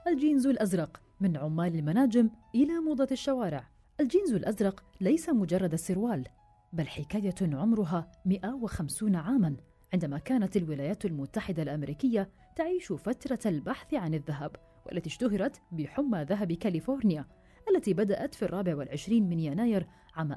الجينز الأزرق من عمال المناجم إلى موضة الشوارع. الجينز الأزرق ليس مجرد السروال، بل حكاية عمرها 150 عاماً، عندما كانت الولايات المتحدة الأمريكية تعيش فترة البحث عن الذهب، والتي اشتهرت بحمى ذهب كاليفورنيا التي بدأت في 24 من يناير عام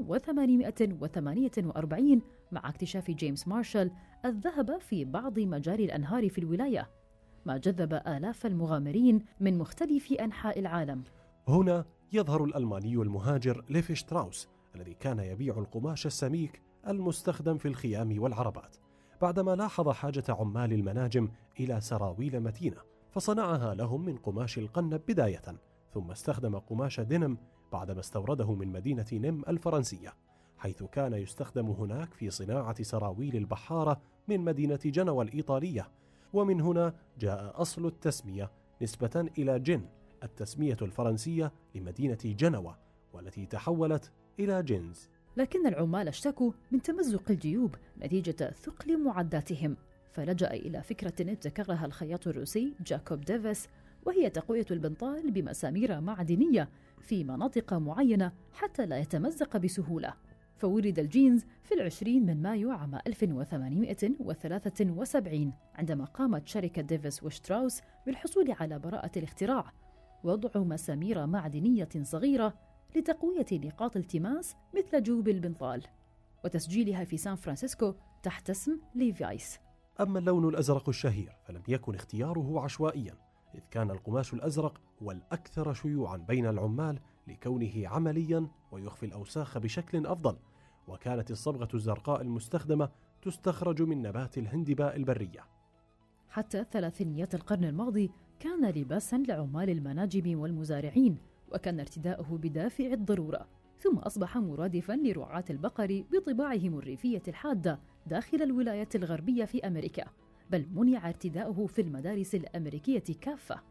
1848 مع اكتشاف جيمس مارشال الذهب في بعض مجاري الأنهار في الولاية، ما جذب آلاف المغامرين من مختلف أنحاء العالم. هنا يظهر الألماني المهاجر ليف شتراوس الذي كان يبيع القماش السميك المستخدم في الخيام والعربات، بعدما لاحظ حاجة عمال المناجم إلى سراويل متينة فصنعها لهم من قماش القنب بداية، ثم استخدم قماش دينم بعدما استورده من مدينة نيم الفرنسية، حيث كان يستخدم هناك في صناعة سراويل البحارة من مدينة جنوة الإيطالية. ومن هنا جاء أصل التسمية نسبة إلى جن، التسمية الفرنسية لمدينة جنوة، والتي تحولت إلى جينز. لكن العمال اشتكوا من تمزق الجيوب نتيجة ثقل معداتهم، فلجأ إلى فكرة ابتكرها الخياط الروسي جاكوب ديفيس، وهي تقوية البنطال بمسامير معدنية في مناطق معينة حتى لا يتمزق بسهولة. فولد الجينز في 20 من مايو عام 1873 عندما قامت شركة ديفيس وشتراوس بالحصول على براءة الاختراع، وضع مسامير معدنية صغيرة لتقوية نقاط التماس مثل جيوب البنطال، وتسجيلها في سان فرانسيسكو تحت اسم ليفايس. أما اللون الأزرق الشهير فلم يكن اختياره عشوائيا، إذ كان القماش الأزرق هو الأكثر شيوعا بين العمال لكونه عمليا ويخفي الأوساخ بشكل أفضل، وكانت الصبغة الزرقاء المستخدمة تستخرج من نبات الهندباء البرية. حتى ثلاثينيات القرن الماضي كان لباسا لعمال المناجم والمزارعين، وكان ارتداؤه بدافع الضرورة، ثم أصبح مرادفا لرعاة البقر بطباعهم الريفية الحادة داخل الولايات الغربية في أمريكا، بل منع ارتداؤه في المدارس الأمريكية كافة.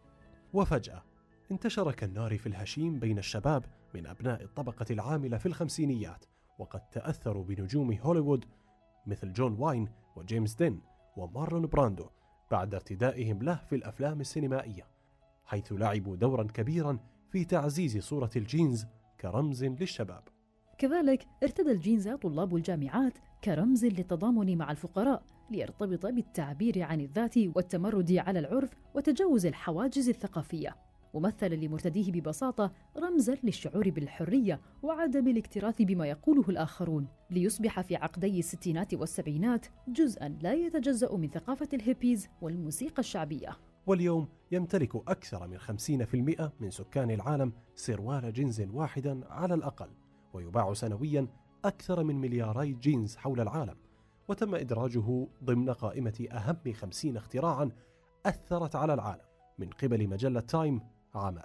وفجأة انتشر كالنار في الهشيم بين الشباب من أبناء الطبقة العاملة في الخمسينيات، وقد تأثروا بنجوم هوليوود مثل جون واين وجيمس دين ومارلون براندو بعد ارتدائهم له في الأفلام السينمائية، حيث لعبوا دورا كبيرا في تعزيز صورة الجينز كرمز للشباب. كذلك ارتدى الجينز طلاب الجامعات كرمز للتضامن مع الفقراء، ليرتبط بالتعبير عن الذات والتمرد على العرف وتجاوز الحواجز الثقافية، ومثل لمرتديه ببساطة رمزا للشعور بالحرية وعدم الاكتراث بما يقوله الآخرون، ليصبح في عقدي الستينات والسبعينات جزءا لا يتجزأ من ثقافة الهيبيز والموسيقى الشعبية. واليوم يمتلك أكثر من 50% من سكان العالم سروال جينز واحدا على الأقل، ويباع سنويا أكثر من 2 مليار جينز حول العالم، وتم إدراجه ضمن قائمة أهم 50 اختراعا أثرت على العالم من قبل مجلة تايم عام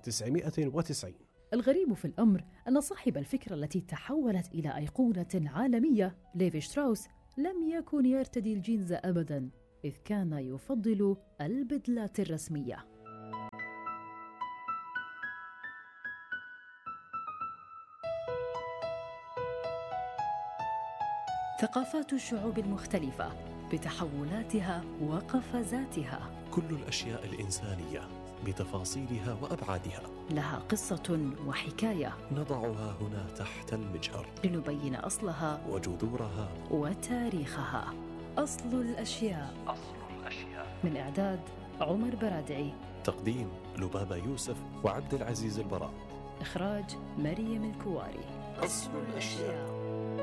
1990. الغريب في الأمر أن صاحب الفكرة التي تحولت إلى أيقونة عالمية ليف شتراوس لم يكن يرتدي الجينز أبدا، إذ كان يفضل البدلات الرسمية. ثقافات الشعوب المختلفة بتحولاتها وقفزاتها، كل الأشياء الإنسانية بتفاصيلها وأبعادها لها قصة وحكاية نضعها هنا تحت المجهر لنبين أصلها وجذورها وتاريخها. أصل الأشياء. من إعداد عمر برادعي، تقديم لبابة يوسف وعبد العزيز البراء، إخراج مريم الكواري. أصل الأشياء.